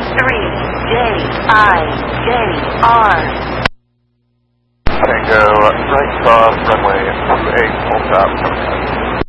3JIJR. Tango, right cross, runway 28, full stop.